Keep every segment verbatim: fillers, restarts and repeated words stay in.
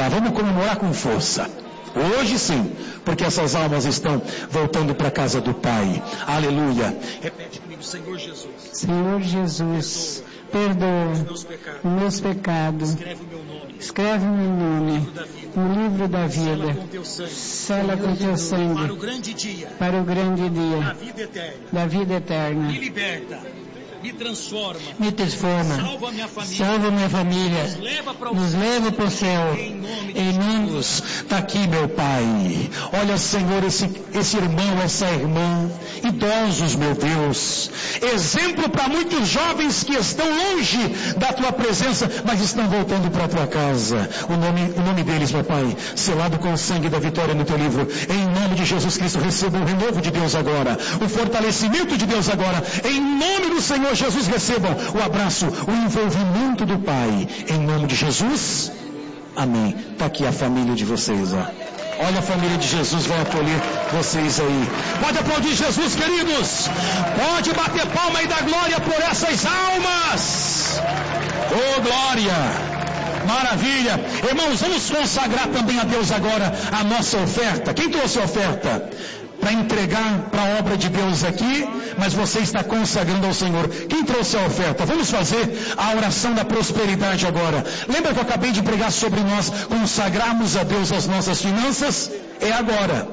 comemorar, vamos comemorar com força. Hoje sim, porque essas almas estão voltando para a casa do Pai. Aleluia. Repete comigo, Senhor Jesus. Senhor Jesus, perdoa os meus pecados. Meus pecados. Escreve o meu nome. Escreve o meu nome no livro da vida. Sela com teu sangue. Sela com teu sangue. Para o grande dia. Para o grande dia. Da vida eterna. Da vida eterna. Me liberta. Me transforma. Me transforma. Salva minha família. Salva minha família. Nos leva para o, Nos leva para o céu. Em nome de em nome Jesus. Está aqui, meu Pai. Olha, Senhor, esse, esse irmão, essa irmã, idosos, meu Deus. Exemplo para muitos jovens que estão longe da tua presença, mas estão voltando para a tua casa. O nome, o nome deles, meu Pai, selado com o sangue da vitória no teu livro. Em nome de Jesus Cristo, receba o renovo de Deus agora. O fortalecimento de Deus agora. Em nome do Senhor Jesus, recebam o abraço, o envolvimento do Pai. Em nome de Jesus. Amém. Está aqui a família de vocês, ó. Olha, a família de Jesus vai acolher vocês aí. Pode aplaudir Jesus, queridos. Pode bater palma e dar glória por essas almas. Oh, glória. Maravilha. Irmãos, vamos consagrar também a Deus agora a nossa oferta. Quem trouxe a oferta? Para entregar para a obra de Deus aqui, mas você está consagrando ao Senhor. Quem trouxe a oferta? Vamos fazer a oração da prosperidade agora. Lembra que eu acabei de pregar sobre nós consagrarmos a Deus as nossas finanças? É agora.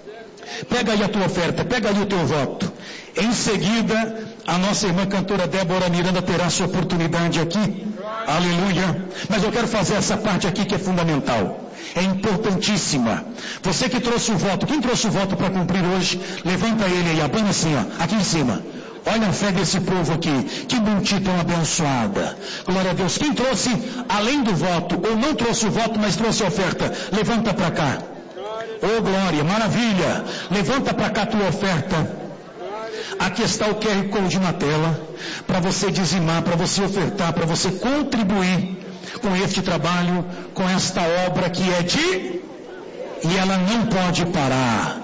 Pega aí a tua oferta, pega aí o teu voto. Em seguida, a nossa irmã cantora Débora Miranda terá sua oportunidade aqui. Aleluia. Mas eu quero fazer essa parte aqui que é fundamental. É importantíssima. Você que trouxe o voto, quem trouxe o voto para cumprir hoje, levanta ele aí, abana assim, ó, aqui em cima. Olha a fé desse povo aqui, que multidão abençoada. Glória a Deus. Quem trouxe, além do voto, ou não trouxe o voto, mas trouxe a oferta, levanta para cá. Oh, glória, maravilha. Levanta para cá a tua oferta. Aqui está o Q R Code na tela, para você dizimar, para você ofertar, para você contribuir com este trabalho, com esta obra que é de... e ela não pode parar.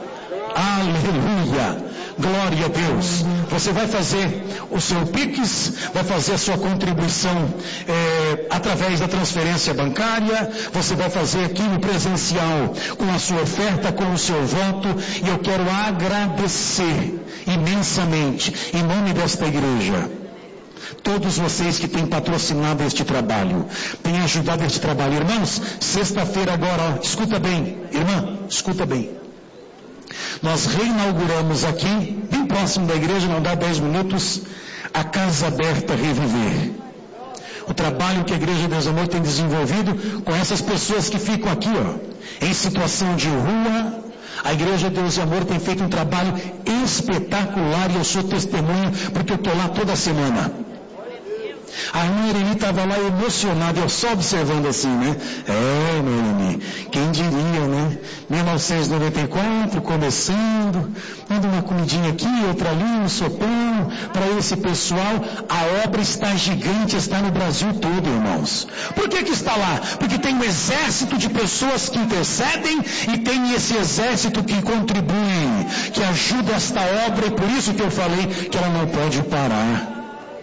Aleluia. Glória a Deus. Você vai fazer o seu Pix, vai fazer a sua contribuição é, através da transferência bancária, você vai fazer aqui no presencial com a sua oferta, com o seu voto, e eu quero agradecer imensamente em nome desta igreja. Todos vocês que têm patrocinado este trabalho, têm ajudado este trabalho. Irmãos, sexta-feira agora, ó, escuta bem, irmã, escuta bem. Nós reinauguramos aqui, bem próximo da igreja, não dá dez minutos, a Casa Aberta Reviver. O trabalho que a Igreja Deus Amor tem desenvolvido com essas pessoas que ficam aqui, ó, em situação de rua. A Igreja Deus e Amor tem feito um trabalho espetacular e eu sou testemunha porque eu estou lá toda semana. A irmã Irene estava lá emocionada, eu só observando assim, né? É, irmã Irene, quem diria, né? mil novecentos e noventa e quatro, começando, dando uma comidinha aqui, outra ali, um sopão, para esse pessoal. A obra está gigante, está no Brasil todo, irmãos. Por que que está lá? Porque tem um exército de pessoas que intercedem e tem esse exército que contribui, que ajuda esta obra, e por isso que eu falei que ela não pode parar.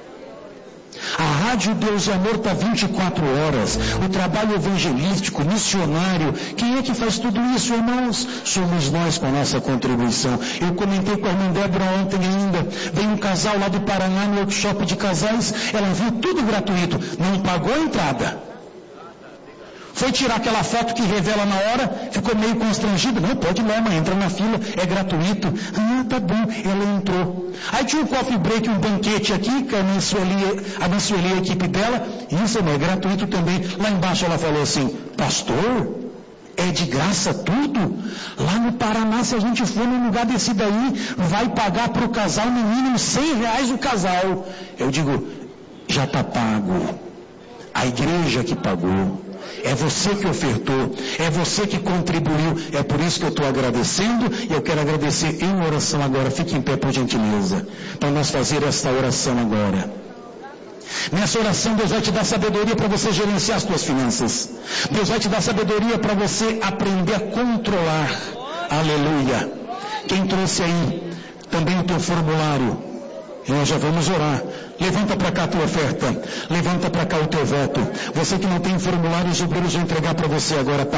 A Rádio Deus e Amor está vinte e quatro horas. O trabalho evangelístico, missionário. Quem é que faz tudo isso, irmãos? Somos nós com a nossa contribuição. Eu comentei com a irmã Débora ontem ainda. Veio um casal lá do Paraná no workshop de casais. Ela viu tudo gratuito. Não pagou a entrada. Foi tirar aquela foto que revela na hora, ficou meio constrangido. Não, pode ir lá, mas entra na fila, é gratuito. Ah, tá bom, ela entrou. Aí tinha um coffee break, um banquete aqui, que abençoei a equipe dela. Isso, não, é gratuito também. Lá embaixo ela falou assim, pastor, é de graça tudo? Lá no Paraná, se a gente for num lugar desse daí, vai pagar para o casal no mínimo cem reais o casal. Eu digo, já está pago. A igreja que pagou. É você que ofertou, é você que contribuiu, é por isso que eu estou agradecendo e eu quero agradecer em oração agora. Fique em pé, por gentileza, para nós fazer esta oração agora. Nessa oração Deus vai te dar sabedoria para você gerenciar as suas finanças. Deus vai te dar sabedoria para você aprender a controlar. Aleluia. Quem trouxe aí também o teu formulário, e nós já vamos orar. Levanta para cá a tua oferta. Levanta para cá o teu voto. Você que não tem formulário, os obreiros vão entregar para você agora.